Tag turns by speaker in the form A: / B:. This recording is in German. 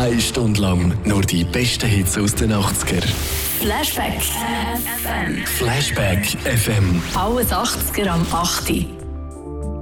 A: Eine Stunde lang nur die besten Hits aus den 80er.
B: Flashback FM.
A: Flashback FM.
B: Alles 80er am 8.